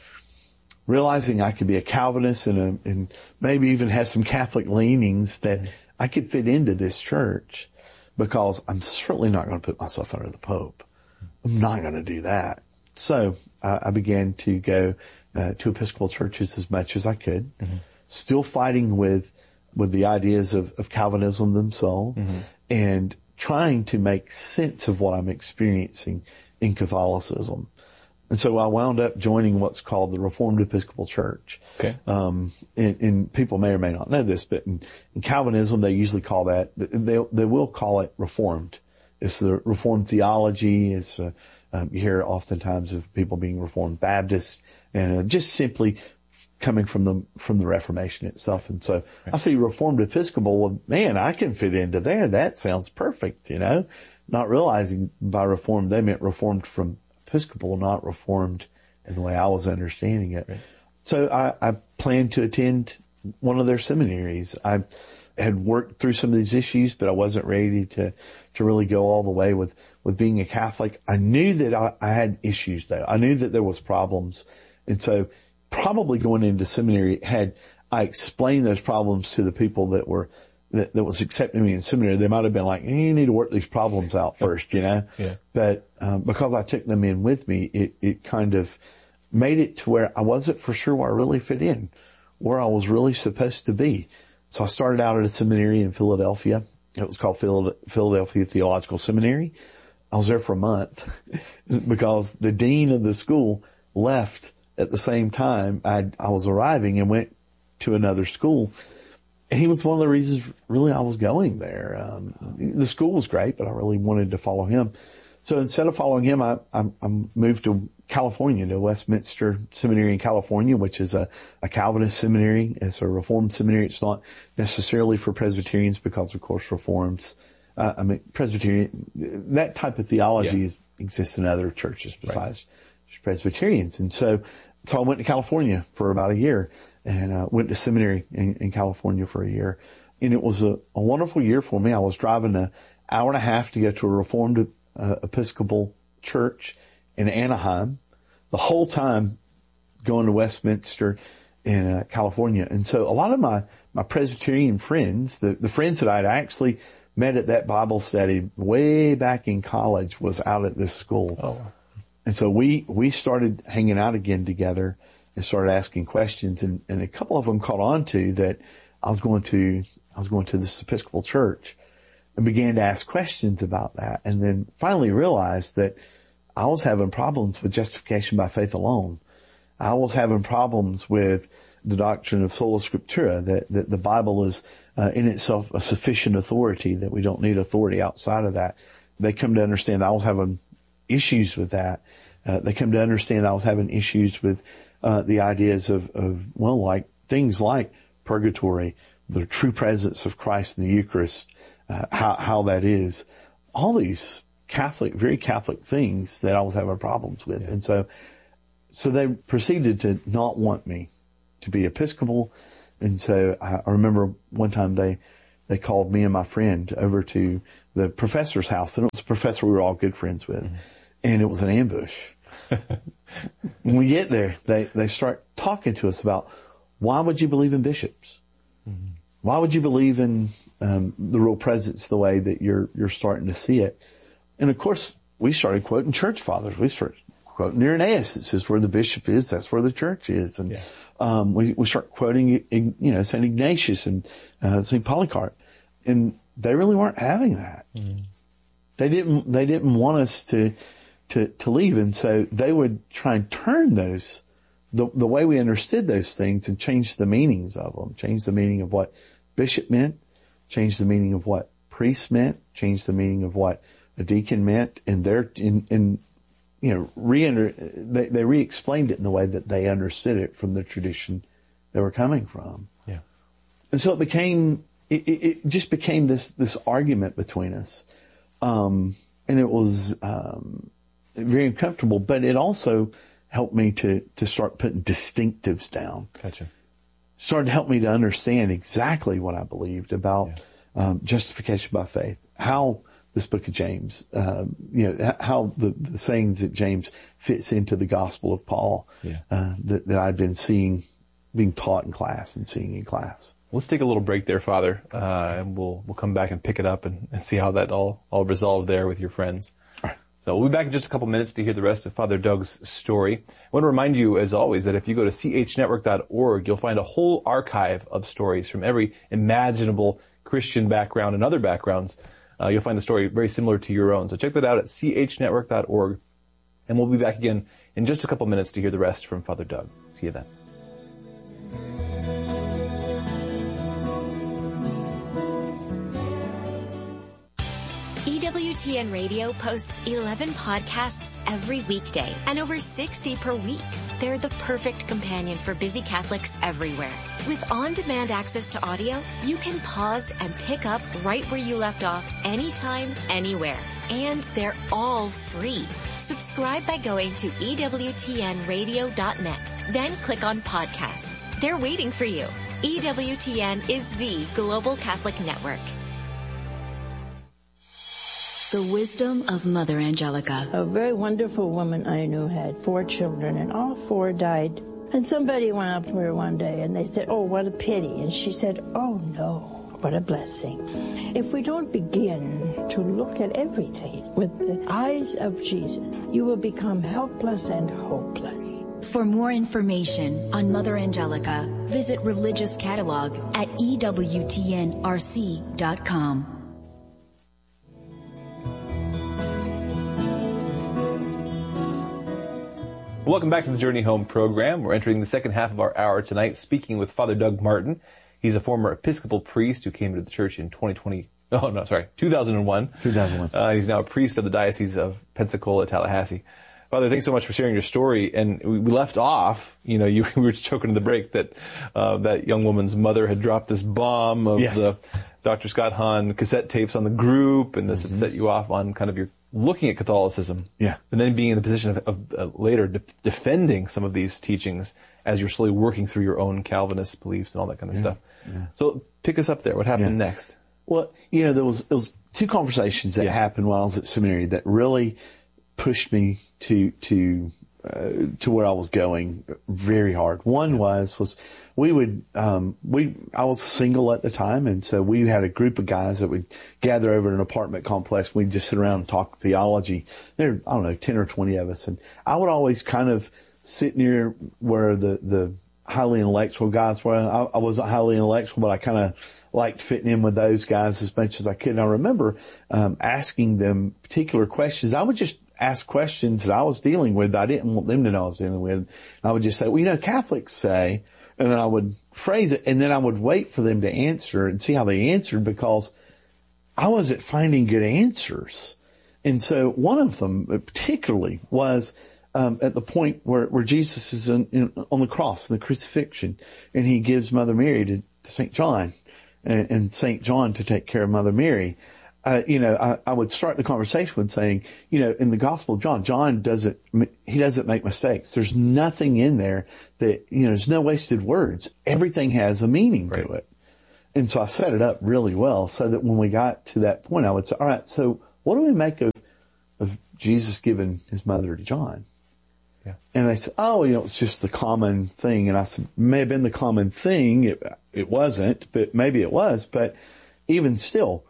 realizing I could be a Calvinist and a, and maybe even have some Catholic leanings that I could fit into this church because I'm certainly not going to put myself under the Pope. I'm not going to do that. So uh, I began to go, uh, to Episcopal churches as much as I could, mm-hmm. still fighting with with the ideas of, of Calvinism themselves mm-hmm. and trying to make sense of what I'm experiencing in Catholicism. And so I wound up joining what's called the Reformed Episcopal Church. Okay. Um, and, and people may or may not know this, but in, in Calvinism, they usually call that, they, they will call it Reformed. It's the Reformed theology. It's, uh, um, you hear oftentimes of people being Reformed Baptists and uh, just simply coming from the, from the Reformation itself. And so right. I see Reformed Episcopal, well, man, I can fit into there. That sounds perfect, you know, not realizing by Reformed, they meant Reformed from Episcopal, not Reformed in the way I was understanding it. Right. So I, I planned to attend one of their seminaries. I had worked through some of these issues, but I wasn't ready to, to really go all the way with, with being a Catholic. I knew that I, I had issues though. I knew that there was problems. And so probably going into seminary had I explained those problems to the people that were, that, that was accepting me in seminary, they might have been like, you need to work these problems out first, you know? Yeah. But, um, because I took them in with me, it, it kind of made it to where I wasn't for sure where I really fit in, where I was really supposed to be. So I started out at a seminary in Philadelphia. It was called Philadelphia Theological Seminary. I was there for a month because the dean of the school left at the same time I, I was arriving and went to another school. And he was one of the reasons really I was going there. Um, the school was great, but I really wanted to follow him. So instead of following him, I, I, I moved to California, to Westminster Seminary in California, which is a, a Calvinist seminary. It's a Reformed seminary. It's not necessarily for Presbyterians because, of course, Reforms, uh, I mean, Presbyterian, that type of theology yeah. is, exists in other churches besides right. just Presbyterians. And so, so I went to California for about a year and uh, went to seminary in, in California for a year. And it was a, a wonderful year for me. I was driving an hour and a half to go to a Reformed uh, Episcopal church in Anaheim, the whole time going to Westminster in uh, California. And so a lot of my, my Presbyterian friends, the, the friends that I'd actually met at that Bible study way back in college was out at this school. Oh. And so we, we started hanging out again together and started asking questions. And, and a couple of them caught on to that I was going to, I was going to this Episcopal church and began to ask questions about that. And then finally realized that I was having problems with justification by faith alone. I was having problems with the doctrine of sola scriptura, that, that the Bible is uh, in itself a sufficient authority, that we don't need authority outside of that. They come to understand that I was having issues with that. uh, they come to understand that I was having issues with, uh, the ideas of, of, well, like things like purgatory, the true presence of Christ in the Eucharist, uh, how, how that is. All these Catholic, very Catholic things that I was having problems with. Yeah. And so, so they proceeded to not want me to be Episcopal. And so I, I remember one time they, they called me and my friend over to the professor's house, and it was a professor we were all good friends with. Mm-hmm. And it was an ambush. When we get there, they, they start talking to us about, why would you believe in bishops? Mm-hmm. Why would you believe in um, the real presence the way that you're you're starting to see it? And of course, we started quoting church fathers. We started quoting Irenaeus. It says where the bishop is, that's where the church is. And yeah. um, we we start quoting, you know, Saint Ignatius and uh, Saint Polycarp, and they really weren't having that. Mm-hmm. They didn't they didn't want us to to to leave, and so they would try and turn those. The, the way we understood those things and change the meanings of them, change the meaning of what bishop meant, change the meaning of what priest meant, change the meaning of what a deacon meant, and they're in, in, you know, re they, they re-explained it in the way that they understood it from the tradition they were coming from. Yeah. And so it became, it, it just became this, this argument between us. Um, and it was, um, very uncomfortable, but it also helped me to, to start putting distinctives down. Gotcha. Started to help me to understand exactly what I believed about, yeah. um, justification by faith, how this book of James, um, you know, how the, the sayings that James fits into the gospel of Paul, yeah. uh, that, that I'd been seeing, being taught in class and seeing in class. Let's take a little break there, Father, uh, and we'll, we'll come back and pick it up and, and see how that all, all resolved there with your friends. So we'll be back in just a couple minutes to hear the rest of Father Doug's story. I want to remind you, as always, that if you go to c h network dot org, you'll find a whole archive of stories from every imaginable Christian background and other backgrounds. Uh, you'll find a story very similar to your own. So check that out at c h network dot org. And we'll be back again in just a couple minutes to hear the rest from Father Doug. See you then. E W T N Radio posts eleven podcasts every weekday and over sixty per week. They're the perfect companion for busy Catholics everywhere. With on-demand access to audio, you can pause and pick up right where you left off anytime, anywhere. And they're all free. Subscribe by going to E W T N radio dot net. Then click on podcasts. They're waiting for you. E W T N is the global Catholic network. The wisdom of Mother Angelica. A very wonderful woman I knew had four children, and all four died. And somebody went up to her one day and they said, "Oh, what a pity." And she said, "Oh no, what a blessing." If we don't begin to look at everything with the eyes of Jesus, you will become helpless and hopeless. For more information on Mother Angelica, visit Religious Catalog at E W T N R C dot com. Welcome back to the Journey Home program. We're entering the second half of our hour tonight, speaking with Father Doug Martin. He's a former Episcopal priest who came to the church in twenty twenty. Oh, no, sorry, two thousand one. two thousand one. Uh, he's now a priest of the Diocese of Pensacola, Tallahassee. Father, thanks so much for sharing your story. And we left off, you know, you we were joking in the break that uh, that young woman's mother had dropped this bomb of yes. the Doctor Scott Hahn cassette tapes on the group, and this mm-hmm. had set you off on kind of your looking at Catholicism, yeah, and then being in the position of, of uh, later de- defending some of these teachings as you're slowly working through your own Calvinist beliefs and all that kind of yeah. stuff. Yeah. So pick us up there. What happened yeah. next? Well, you know, there was there was two conversations that yeah. happened while I was at seminary that really pushed me to to uh, to where I was going very hard. One yeah. was was we would um we I was single at the time, and so we had a group of guys that would gather over at an apartment complex. We'd just sit around and talk theology. There, I don't know, ten or twenty of us, and I would always kind of sit near where the the highly intellectual guys were. I, I wasn't highly intellectual, but I kind of liked fitting in with those guys as much as I could. And I remember um asking them particular questions. I would just ask questions that I was dealing with. I didn't want them to know I was dealing with. And I would just say, well, you know, Catholics say, and then I would phrase it, and then I would wait for them to answer and see how they answered, because I wasn't finding good answers. And so one of them particularly was, um, at the point where, where Jesus is in, in, on the cross, the crucifixion, and he gives Mother Mary to, to Saint John, and, and Saint John to take care of Mother Mary. Uh, you know, I, I would start the conversation with saying, you know, in the Gospel of John, John doesn't, he doesn't make mistakes. There's nothing in there that, you know, there's no wasted words. Everything has a meaning right. to it. And so I set it up really well so that when we got to that point, I would say, all right, so what do we make of, of Jesus giving his mother to John? Yeah. And they said, oh, you know, it's just the common thing. And I said, may have been the common thing. It, it wasn't, but maybe it was. But even still,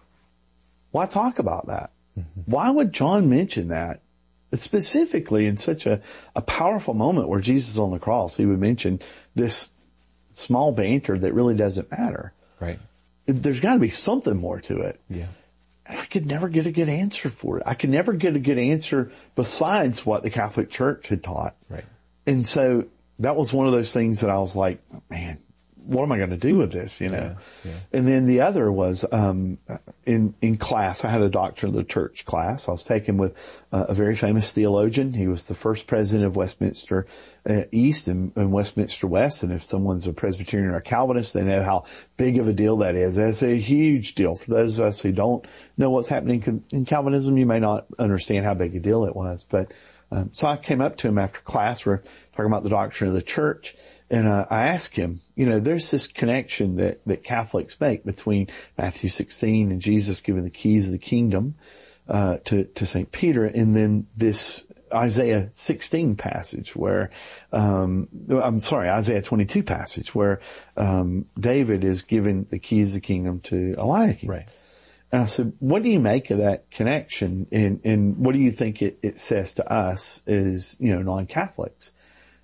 why talk about that? Mm-hmm. Why would John mention that? Specifically in such a, a powerful moment where Jesus is on the cross, he would mention this small banter that really doesn't matter. Right. There's got to be something more to it. Yeah. And I could never get a good answer for it. I could never get a good answer besides what the Catholic Church had taught. Right. And so that was one of those things that I was like, man, what am I going to do with this, you know? Yeah, yeah. And then the other was, um, in, in class, I had a Doctrine of the Church class. I was taken with uh, a very famous theologian. He was the first president of Westminster uh, East and, and Westminster West. And if someone's a Presbyterian or a Calvinist, they know how big of a deal that is. That's a huge deal. For those of us who don't know what's happening in Calvinism, you may not understand how big a deal it was. But, um, so I came up to him after class. We're talking about the Doctrine of the Church. And uh, I asked him, you know, there's this connection that, that Catholics make between Matthew sixteen and Jesus giving the keys of the kingdom uh, to, to Saint Peter, and then this Isaiah sixteen passage where, um, I'm sorry, Isaiah twenty-two passage where um, David is giving the keys of the kingdom to Eliakim. Right. And I said, what do you make of that connection, and, and what do you think it, it says to us as, you know, non-Catholics?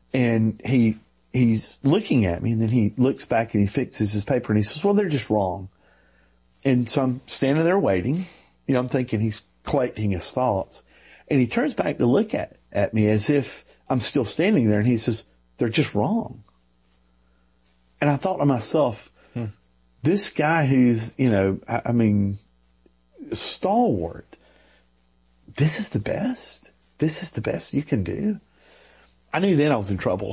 And he... He's looking at me, and then he looks back and he fixes his paper and he says, well, they're just wrong. And so I'm standing there waiting. You know, I'm thinking he's collecting his thoughts. And he turns back to look at, at me as if I'm still standing there, and he says, they're just wrong. And I thought to myself, hmm. this guy who's, you know, I, I mean, stalwart, this is the best. This is the best you can do. I knew then I was in trouble.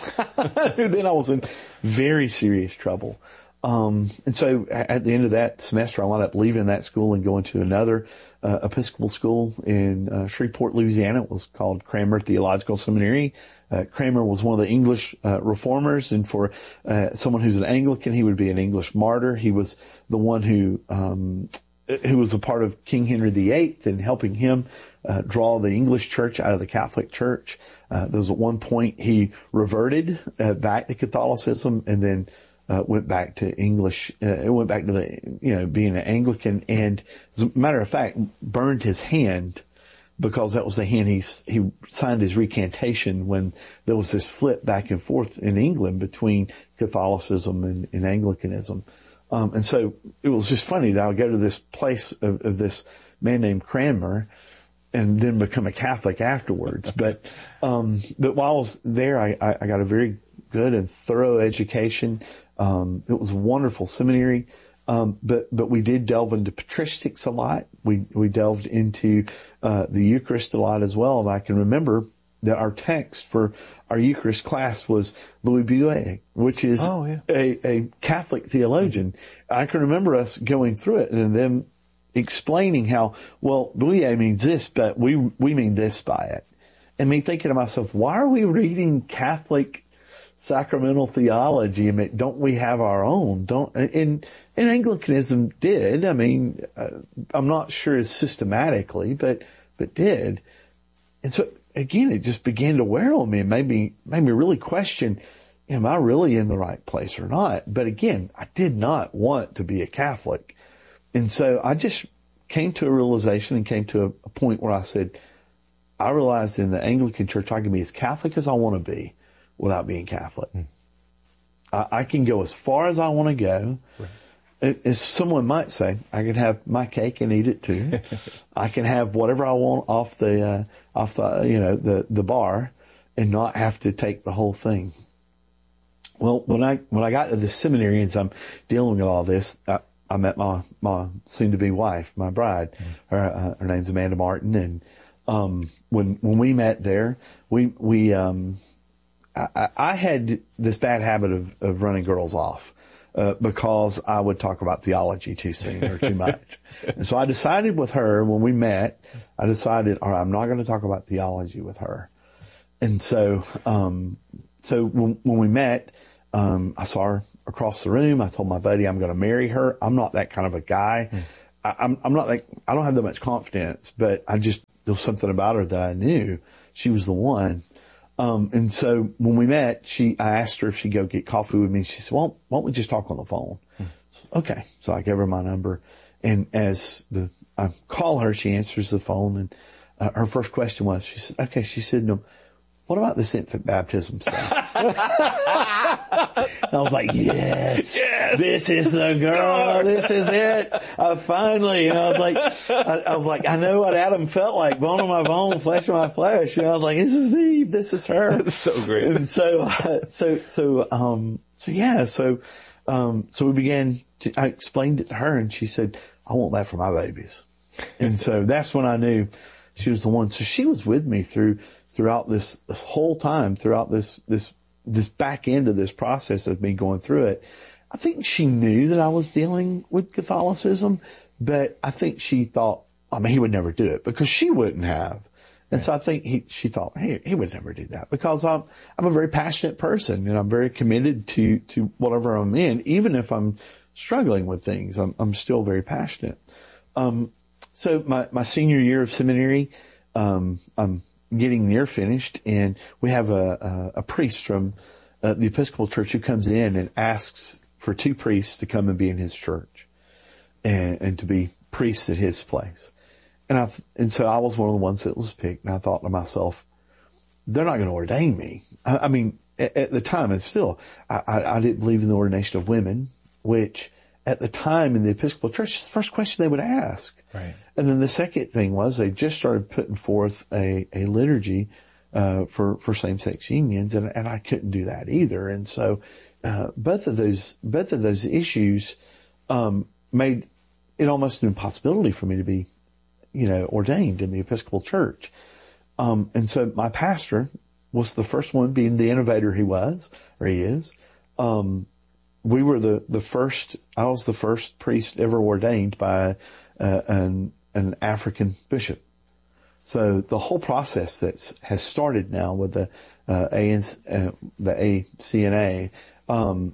I knew then I was in very serious trouble. Um, and so at the end of that semester, I wound up leaving that school and going to another uh, Episcopal school in uh, Shreveport, Louisiana. It was called Cranmer Theological Seminary. Uh, Cranmer was one of the English uh, reformers, and for uh, someone who's an Anglican, he would be an English martyr. He was the one who um who was a part of King Henry the Eighth and helping him uh, draw the English church out of the Catholic Church. Uh, there was at one point he reverted uh, back to Catholicism and then uh, went back to English. Uh, it went back to the, you know, being an Anglican, and as a matter of fact, burned his hand because that was the hand he he signed his recantation when there was this flip back and forth in England between Catholicism and, and Anglicanism. Um, and so it was just funny that I would go to this place of, of this man named Cranmer and then become a Catholic afterwards. But, um, but while I was there, I, I, I got a very good and thorough education. Um, it was a wonderful seminary. Um, but, but we did delve into patristics a lot. We, we delved into, uh, the Eucharist a lot as well. And I can remember that our text for our Eucharist class was Louis Bouillet, which is oh, yeah. a, a Catholic theologian. I can remember us going through it and them explaining how, well, Bouillet means this, but we, we mean this by it. And me thinking to myself, why are we reading Catholic sacramental theology? I mean, don't we have our own? Don't, and, and Anglicanism did. I mean, uh, I'm not sure as systematically, but, but did. And so, again, it just began to wear on me and made me, made me really question, am I really in the right place or not? But again, I did not want to be a Catholic. And so I just came to a realization and came to a, a point where I said, I realized in the Anglican Church, I can be as Catholic as I want to be without being Catholic. Mm. I, I can go as far as I want to go. Right. As someone might say, I can have my cake and eat it too. I can have whatever I want off the, uh, off the, you know, the, the bar and not have to take the whole thing. Well, when I, when I got to the seminary and I'm dealing with all this, I, I met my, my soon to be wife, my bride. Mm-hmm. Her, uh, her name's Amanda Martin, and, um, when, when we met there, we, we, um, I, I had this bad habit of, of running girls off, uh, because I would talk about theology too soon or too much. And so I decided with her when we met, I decided, all right, I'm not going to talk about theology with her. And so, um, so when, when we met, um, I saw her across the room. I told my buddy I'm going to marry her. I'm not that kind of a guy. Mm. I, I'm, I'm not like, I don't have that much confidence, but I just, there was something about her that I knew she was the one. Um, and so when we met, she, I asked her if she'd go get coffee with me. She said, well, why don't we just talk on the phone? Mm. So, okay. So I gave her my number, and as the, I call her, she answers the phone, and uh, her first question was, she said, okay, she said, no, what about this infant baptism stuff? I was like, yes, yes, this is the girl. This is it. Uh, finally, you know, I was like, I, I was like, I know what Adam felt like, bone of my bone, flesh of my flesh. You know, I was like, this is Eve. This is her. That's so great. And so, uh, so, so, um, so yeah, so, um, so we began to, I explained it to her, and she said, I want that for my babies. And so that's when I knew she was the one. So she was with me through, throughout this, this whole time, throughout this, this, this back end of this process of me going through it. I think she knew that I was dealing with Catholicism, but I think she thought, I mean, he would never do it, because she wouldn't have. And right. so I think he, she thought, hey, he would never do that, because I'm, I'm a very passionate person, and I'm very committed to, to whatever I'm in. Even if I'm struggling with things, I'm, I'm still very passionate. Um, so my, my senior year of seminary, um, I'm getting near finished, and we have a, a, a priest from uh, the Episcopal Church who comes in and asks for two priests to come and be in his church and, and to be priests at his place. And I, and so I was one of the ones that was picked, and I thought to myself, they're not going to ordain me. I, I mean, at, at the time, and still, I, I, I didn't believe in the ordination of women, which at the time in the Episcopal Church, it's the first question they would ask. Right. And then the second thing was they just started putting forth a, a liturgy, uh, for, for same-sex unions, and, and I couldn't do that either. And so, uh, both of those, both of those issues, um, made it almost an impossibility for me to be, you know, ordained in the Episcopal Church. Um, and so my pastor was the first one, being the innovator he was, or he is. Um, we were the, the first, I was the first priest ever ordained by, uh, an, an African bishop. So the whole process that has started now with the, uh, A N, uh, the A C N A, um,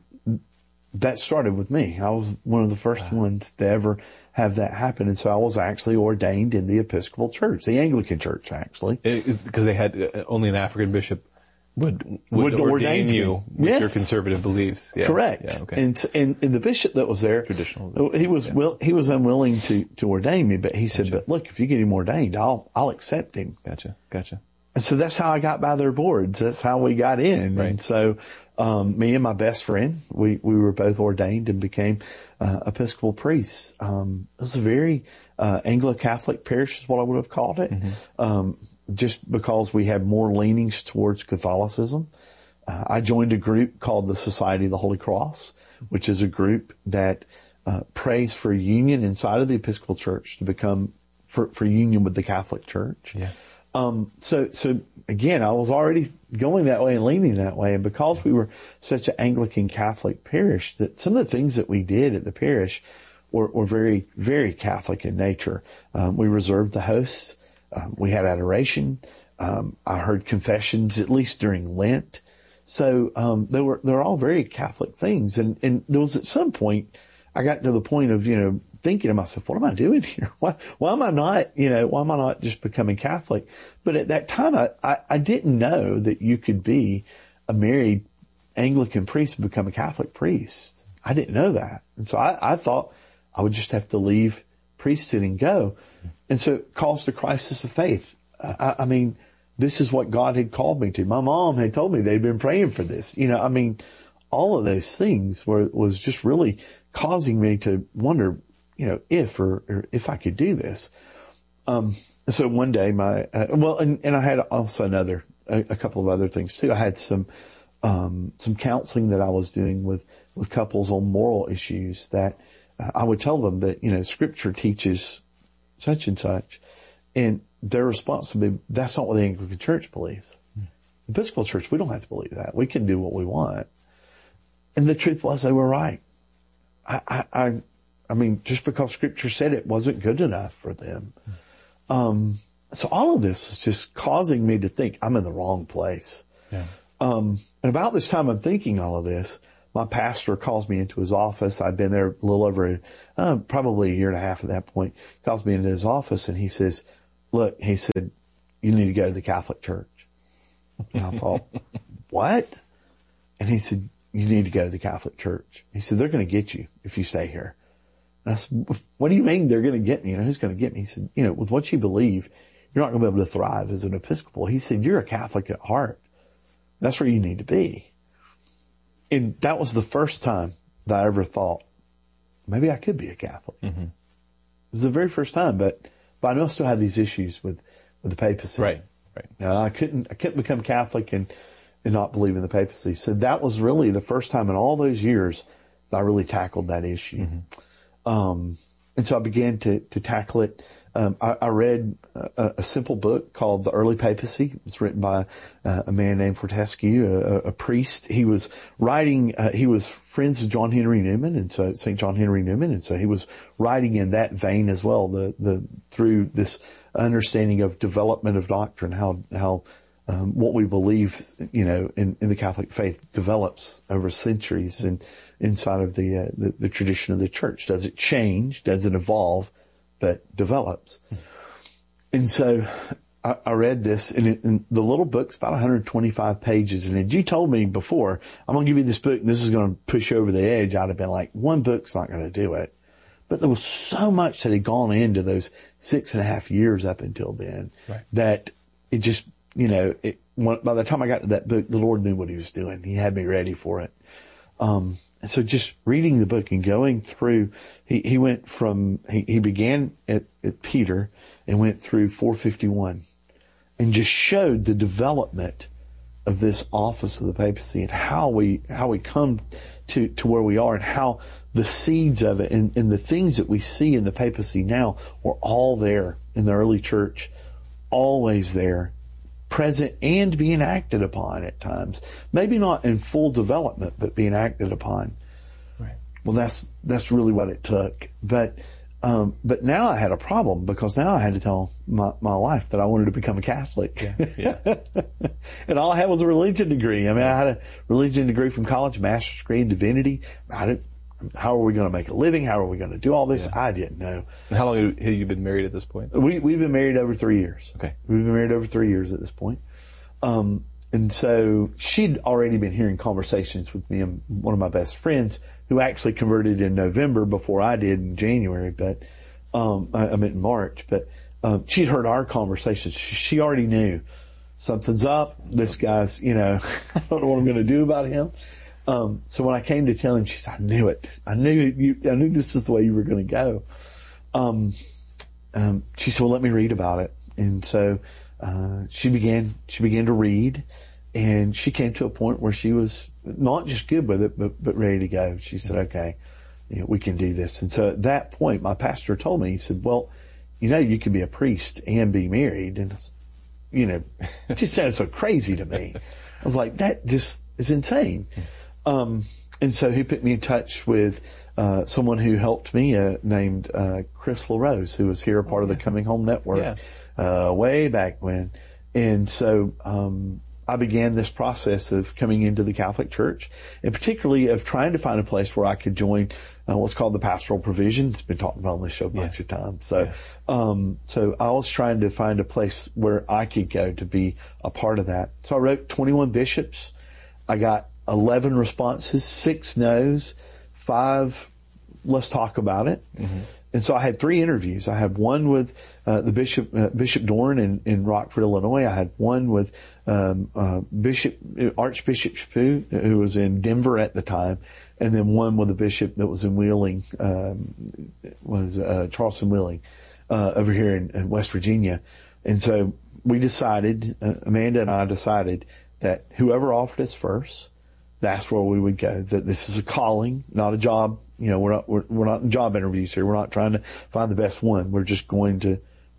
that started with me. I was one of the first wow. ones to ever have that happen. And so I was actually ordained in the Episcopal Church, the Anglican Church, actually. Because they had only an African bishop would, would, would ordain, ordain you with yes. your conservative beliefs. Yeah. Correct. Yeah, okay. And, and, and the bishop that was there, traditional, he was, yeah. will, he was unwilling to, to ordain me, but he said, gotcha. But look, if you get him ordained, I'll, I'll accept him. Gotcha. Gotcha. And so that's how I got by their boards. That's how we got in. Right. And so, um, me and my best friend, we, we were both ordained and became, uh, Episcopal priests. Um, it was a very, uh, Anglo-Catholic parish is what I would have called it. Mm-hmm. Um, just because we had more leanings towards Catholicism. Uh, I joined a group called the Society of the Holy Cross, which is a group that, uh, prays for union inside of the Episcopal Church to become, for, for union with the Catholic Church. Yeah. Um, so, so again, I was already going that way and leaning that way. And because we were such an Anglican Catholic parish, that some of the things that we did at the parish were, were very, very Catholic in nature. Um, we reserved the hosts. Um, we had adoration. Um, I heard confessions, at least during Lent. So, um, they were, they're all very Catholic things. And, and there was at some point, I got to the point of, you know, thinking to myself, what am I doing here? Why, why am I not, you know, why am I not just becoming Catholic? But at that time, I, I, I didn't know that you could be a married Anglican priest and become a Catholic priest. I didn't know that. And so I, I thought I would just have to leave priesthood and go. And so it caused a crisis of faith. I, I mean, this is what God had called me to. My mom had told me they'd been praying for this. You know, I mean, all of those things were, was just really causing me to wonder, you know, if or, or if I could do this. Um, so one day my, uh, well, and, and I had also another, a, a couple of other things too. I had some, um, some counseling that I was doing with, with couples on moral issues that uh, I would tell them that, you know, scripture teaches such and such. And their response would be, that's not what the Anglican Church believes. Mm. The Episcopal Church, we don't have to believe that. We can do what we want. And the truth was they were right. I, I, I, I mean, just because Scripture said it wasn't good enough for them. Mm. Um, so all of this is just causing me to think I'm in the wrong place. Yeah. Um, and about this time I'm thinking all of this, my pastor calls me into his office. I've been there a little over, uh, probably a year and a half at that point. He calls me into his office and he says, look, he said, you need to go to the Catholic Church. And I thought, what? And he said, you need to go to the Catholic Church. He said, they're going to get you if you stay here. And I said, what do you mean they're going to get me? You know, who's going to get me? He said, you know, with what you believe, you're not going to be able to thrive as an Episcopal. He said, you're a Catholic at heart. That's where you need to be. And that was the first time that I ever thought, maybe I could be a Catholic. Mm-hmm. It was the very first time, but, but I know I still had these issues with, with the papacy. Right, right. Now, I couldn't, I couldn't become Catholic and, and not believe in the papacy. So that was really the first time in all those years that I really tackled that issue. Mm-hmm. Um, and so I began to, to tackle it. Um, I, I read a, a simple book called The Early Papacy. It was written by uh, a man named Fortescue, a, a priest. He was writing, uh, he was friends with John Henry Newman, and so Saint John Henry Newman, and so he was writing in that vein as well, the, the, through this understanding of development of doctrine, how, how, um, what we believe, you know, in, in the Catholic faith develops over centuries and inside of the, uh, the, the tradition of the church. Does it change? Does it evolve? But develops. And so I, I read this, and, it, and the little book's about one hundred twenty-five pages. And had you told me before, I'm going to give you this book, and this is going to push you over the edge, I'd have been like, one book's not going to do it. But there was so much that had gone into those six and a half years up until then, right, that it just, you know, it, by the time I got to that book, the Lord knew what he was doing. He had me ready for it. Um, And so just reading the book and going through, he, he went from, he, he began at, at Peter and went through four fifty-one and just showed the development of this office of the papacy and how we, how we come to, to where we are and how the seeds of it and, and the things that we see in the papacy now were all there in the early church, always there, present and being acted upon at times. Maybe not in full development, but being acted upon. Right. Well, that's, that's really what it took. But, um, but now I had a problem because now I had to tell my, my wife that I wanted to become a Catholic. Yeah. Yeah. And all I had was a religion degree. I mean, I had a religion degree from college, master's degree in divinity. I didn't, how are we going to make a living? How are we going to do all this? Yeah. I didn't know. And how long have you been married at this point? We, we've been married over three years. Okay. We've been married over three years at this point. Um, and so she'd already been hearing conversations with me and one of my best friends who actually converted in November before I did in January, but, um, I, I meant in March, but, um, she'd heard our conversations. She, she already knew something's up. This guy's, you know, I don't know what I'm going to do about him. Um, so when I came to tell him, she said, I knew it. I knew you, I knew this is the way you were going to go. Um, um, she said, well, let me read about it. And so, uh, she began, she began to read and she came to a point where she was not just good with it, but, but ready to go. She said, okay, you know, we can do this. And so at that point, my pastor told me, he said, well, you know, you can be a priest and be married. And, you know, it just sounded so crazy to me. I was like, that just is insane. Um, and so he put me in touch with, uh, someone who helped me, uh, named, uh, Chris LaRose, who was here a part oh, yeah. of the Coming Home Network, yeah. uh, way back when. And so, um, I began this process of coming into the Catholic Church and particularly of trying to find a place where I could join, uh, what's called the Pastoral Provision. It's been talked about on this show a bunch yeah. of times. So, yeah. um, so I was trying to find a place where I could go to be a part of that. So I wrote twenty-one bishops. I got eleven responses, six no's, five, let's talk about it. Mm-hmm. And so I had three interviews. I had one with uh, the Bishop, uh, Bishop Dorn in, in Rockford, Illinois. I had one with um, uh, Bishop, Archbishop Chaput, who was in Denver at the time, and then one with the bishop that was in Wheeling, um, was uh, Charleston Wheeling, uh, over here in, in West Virginia. And so we decided, uh, Amanda and I decided that whoever offered us first, that's where we would go. That this is a calling, not a job. You know, we're not, we're, we're not in job interviews here. We're not trying to find the best one. We're just going to,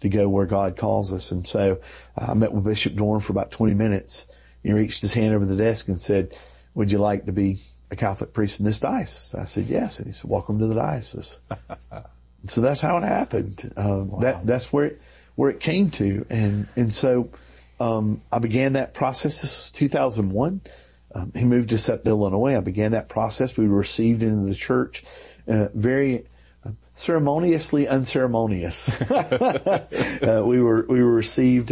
to go where God calls us. And so uh, I met with Bishop Dorn for about twenty minutes. He reached his hand over the desk and said, would you like to be a Catholic priest in this diocese? I said, yes. And he said, welcome to the diocese. So that's how it happened. Um, wow. that, that's where it, where it came to. And, and so, um, I began that process. This was two thousand one. Um, he moved us up to Illinois. I began that process. We were received into the church, uh, very ceremoniously unceremonious. uh, we were, we were received